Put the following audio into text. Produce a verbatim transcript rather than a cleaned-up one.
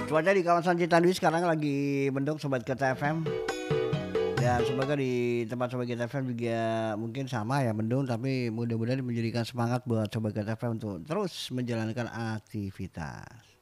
Cuaca di kawasan Citandui sekarang lagi mendung Sobat Kita F M. Dan semoga di tempat Sobat Kita F M juga mungkin sama ya mendung, tapi mudah-mudahan menjadikan semangat buat Sobat Kita F M untuk terus menjalankan aktivitas.